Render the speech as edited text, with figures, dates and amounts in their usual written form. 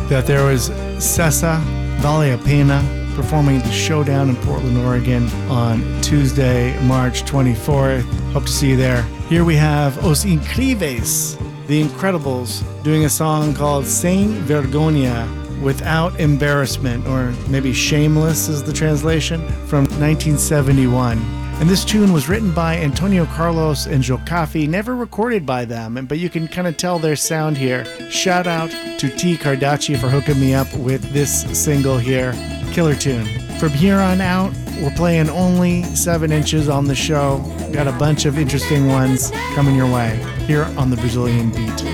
that there was Cessa Vale a Pena performing at the Showdown in Portland, Oregon on Tuesday, March 24th. Hope to see you there. Here we have Os Incríveis, The Incredibles, doing a song called Sem Vergonha, Without Embarrassment, or maybe Shameless is the translation, from 1971. And this tune was written by Antonio Carlos and Jocafi, never recorded by them, but you can kind of tell their sound here. Shout out to T. Cardaci for hooking me up with this single here. Killer tune. From here on out, we're playing only 7 inches on the show. Got a bunch of interesting ones coming your way here on the Brazilian Beat.